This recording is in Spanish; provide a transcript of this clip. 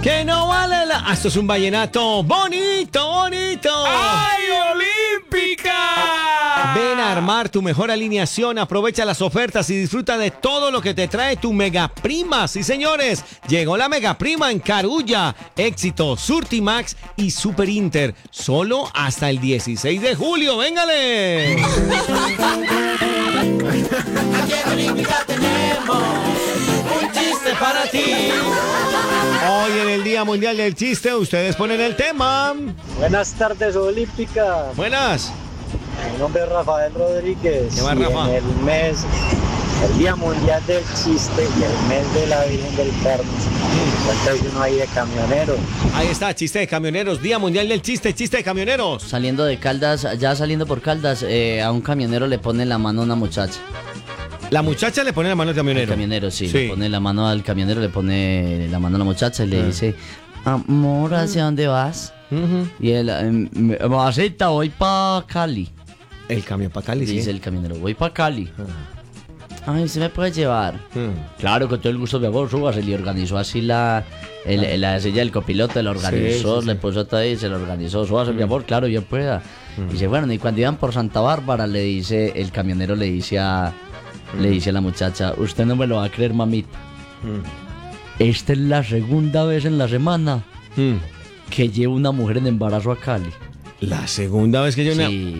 Que no vale la... Esto es un vallenato bonito, bonito. ¡Ay, Olímpica! Ven a armar tu mejor alineación, aprovecha las ofertas y disfruta de todo lo que te trae tu Mega Prima. Sí, señores, llegó la Mega Prima en Carulla, Éxito, Surtimax y Super Inter. Solo hasta el 16 de julio. ¡Véngale! Aquí en Olímpica tenemos un chiste para ti. Hoy en el Día Mundial del Chiste, ustedes ponen el tema. Buenas tardes, Olímpica. Buenas. Mi nombre es Rafael Rodríguez. ¿Qué más, y Rafa? en el Día Mundial del Chiste y el mes de la Virgen del Carmen, entonces uno ahí de camionero. Ahí está, chiste de camioneros, Día Mundial del Chiste, chiste de camioneros. Saliendo de Caldas, ya saliendo por Caldas, a un camionero le pone la mano a una muchacha. La muchacha le pone la mano al camionero. El camionero, sí, Sí. le pone la mano al camionero, le pone la mano a la muchacha y le dice, amor, ¿hacia dónde vas? Y él, mamacita, voy pa' Cali. El camión para Cali, Dice sí. el camionero, voy pa' Cali. Ay, ¿se me puede llevar? Claro, con todo el gusto, mi amor, súbase. Le organizó así la silla del copiloto, le organizó, Sí. le puso todo ahí, se lo organizó. Súbase, mi amor, claro, bien pueda. Y dice, bueno, y cuando iban por Santa Bárbara, le dice, el camionero le dice a la muchacha, usted no me lo va a creer, mamita. Esta es la segunda vez en la semana que llevo una mujer en embarazo a Cali. La segunda vez que yo... Sí.